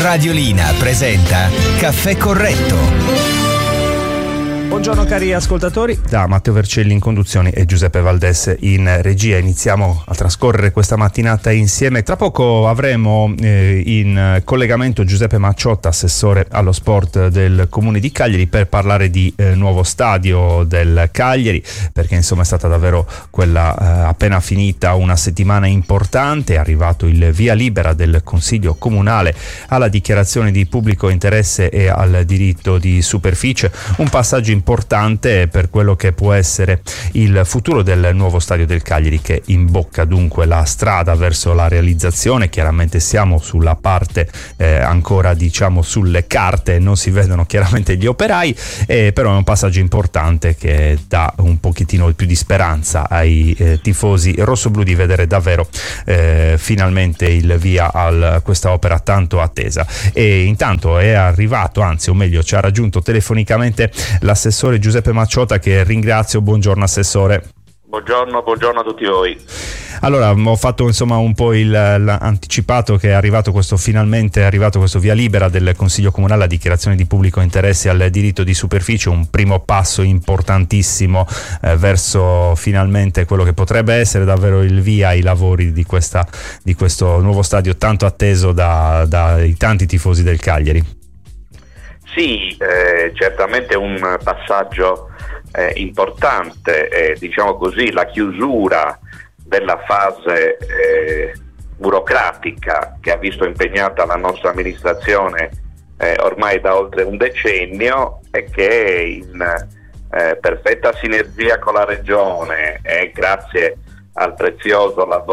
Radiolina presenta Caffè Corretto. Buongiorno cari ascoltatori, da Matteo Vercelli in conduzione e Giuseppe Valdés in regia. Iniziamo a trascorrere questa mattinata insieme. Tra poco avremo in collegamento Giuseppe Macciotta, assessore allo sport del Comune di Cagliari, per parlare di nuovo stadio del Cagliari, perché insomma è stata davvero quella appena finita una settimana importante. È arrivato il via libera del Consiglio Comunale alla dichiarazione di pubblico interesse e al diritto di superficie, un passaggio importante per quello che può essere il futuro del nuovo stadio del Cagliari, che imbocca dunque la strada verso la realizzazione. Chiaramente siamo sulla parte ancora diciamo sulle carte, non si vedono chiaramente gli operai, però è un passaggio importante che dà un pochettino più di speranza ai tifosi rossoblù di vedere davvero finalmente il via a questa opera tanto attesa. E intanto è arrivato, anzi o meglio ci ha raggiunto telefonicamente l'assessore Giuseppe Macciotta, che ringrazio. Buongiorno assessore. Buongiorno a tutti voi. Allora, ho fatto insomma un po' l'anticipato che finalmente è arrivato questo via libera del Consiglio Comunale, la dichiarazione di pubblico interesse al diritto di superficie, un primo passo importantissimo verso finalmente quello che potrebbe essere davvero il via ai lavori di questo nuovo stadio tanto atteso dai tanti tifosi del Cagliari. Sì, certamente un passaggio importante, diciamo così, la chiusura della fase burocratica che ha visto impegnata la nostra amministrazione ormai da oltre un decennio, e che in perfetta sinergia con la Regione e grazie al prezioso lavoro